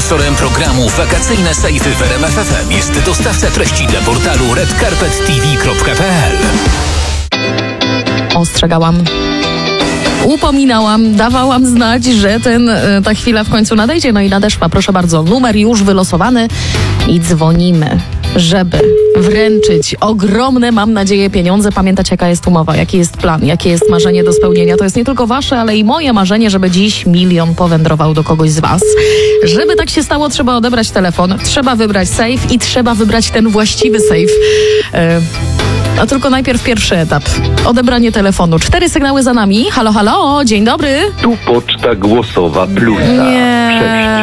Sponsorem programu Wakacyjne Sejfy w RMF FM jest dostawca treści dla portalu redcarpettv.pl. Ostrzegałam, upominałam, dawałam znać, że ta chwila w końcu nadejdzie. No i nadeszła, proszę bardzo, numer już wylosowany i dzwonimy, żeby wręczyć ogromne, mam nadzieję, pieniądze. Pamiętać, jaka jest umowa, jaki jest plan, jakie jest marzenie do spełnienia. To jest nie tylko wasze, ale i moje marzenie, żeby dziś 1 000 000 powędrował do kogoś z was. Żeby tak się stało, trzeba odebrać telefon, trzeba wybrać safe i trzeba wybrać ten właściwy safe. A tylko najpierw pierwszy etap. Odebranie telefonu. 4 sygnały za nami. Halo, halo, dzień dobry. Tu poczta głosowa plusa. Nie,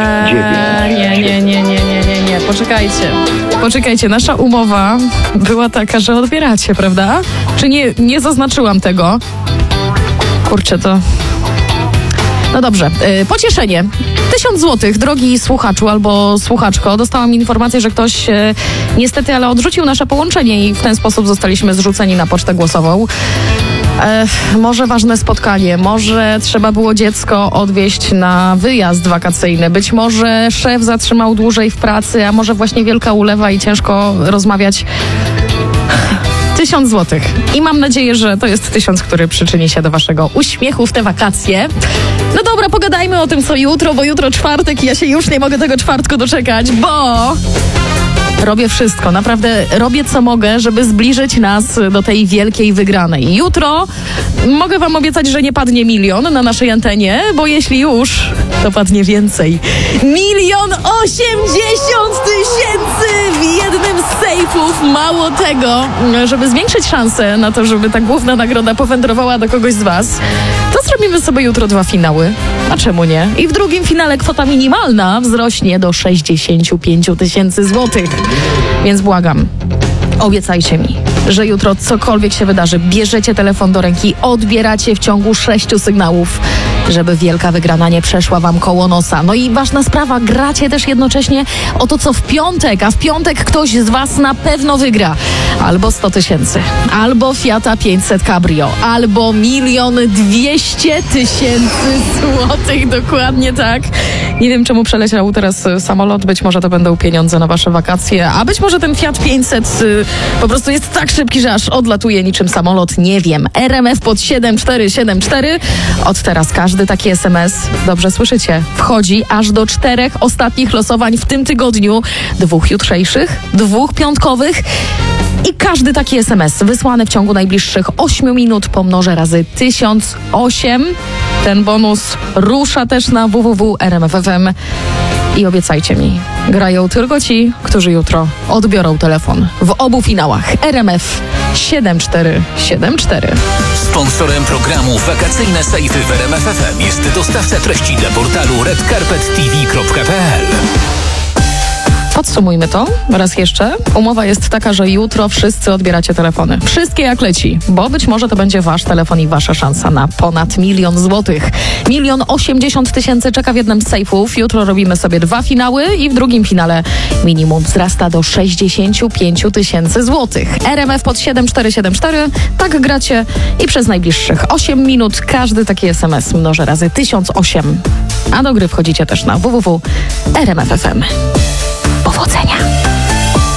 6, 9. nie. Poczekajcie, nasza umowa była taka, że odbieracie, prawda? Czy nie zaznaczyłam tego? Kurczę, to... No dobrze, pocieszenie. 1000 złotych, drogi słuchaczu albo słuchaczko. Dostałam informację, że ktoś niestety, ale odrzucił nasze połączenie i w ten sposób zostaliśmy zrzuceni na pocztę głosową. Może ważne spotkanie, może trzeba było dziecko odwieźć na wyjazd wakacyjny, być może szef zatrzymał dłużej w pracy, a może właśnie wielka ulewa i ciężko rozmawiać. 1000 złotych. I mam nadzieję, że to jest 1000, który przyczyni się do waszego uśmiechu w te wakacje. No dobra, pogadajmy o tym, co jutro, bo jutro czwartek i ja się już nie mogę tego czwartku doczekać, bo... Robię wszystko, naprawdę robię co mogę, żeby zbliżyć nas do tej wielkiej wygranej. Jutro mogę wam obiecać, że nie padnie 1 000 000 na naszej antenie, bo jeśli już, to padnie więcej. 1 080 000 w jednym z sejfów. Mało tego, żeby zwiększyć szanse na to, żeby ta główna nagroda powędrowała do kogoś z was, to zrobimy sobie jutro 2 finały. A czemu nie? I w drugim finale kwota minimalna wzrośnie do 65 000 złotych. Więc błagam, obiecajcie mi, że jutro cokolwiek się wydarzy, bierzecie telefon do ręki, odbieracie w ciągu 6 sygnałów, żeby wielka wygrana nie przeszła wam koło nosa. No i ważna sprawa, gracie też jednocześnie o to, co w piątek, a w piątek ktoś z was na pewno wygra. Albo 100 000, albo Fiata 500 Cabrio, albo 1 200 000 złotych, dokładnie tak. Nie wiem, czemu przeleciał teraz samolot, być może to będą pieniądze na wasze wakacje, a być może ten Fiat 500 po prostu jest tak szybki, że aż odlatuje niczym samolot, nie wiem. RMF pod 7474. Od teraz każdy taki SMS, dobrze słyszycie, wchodzi aż do 4 ostatnich losowań w tym tygodniu. 2 jutrzejszych, 2 piątkowych. I każdy taki SMS wysłany w ciągu najbliższych 8 minut pomnożę razy 1008. Ten bonus rusza też na www.rmf.fm. I obiecajcie mi, grają tylko ci, którzy jutro odbiorą telefon w obu finałach. RMF 7474. Sponsorem programu Wakacyjne Sejfy w RMF FM jest dostawca treści dla portalu redcarpettv.pl. Podsumujmy to raz jeszcze. Umowa jest taka, że jutro wszyscy odbieracie telefony. Wszystkie jak leci, bo być może to będzie wasz telefon i wasza szansa na ponad 1 000 000 złotych. 1 080 000 czeka w jednym z sejfów. Jutro robimy sobie 2 finały i w drugim finale minimum wzrasta do 65 000 złotych. RMF pod 7474. Tak gracie i przez najbliższych 8 minut każdy taki SMS mnożę razy 1008. A do gry wchodzicie też na www.rmf.fm.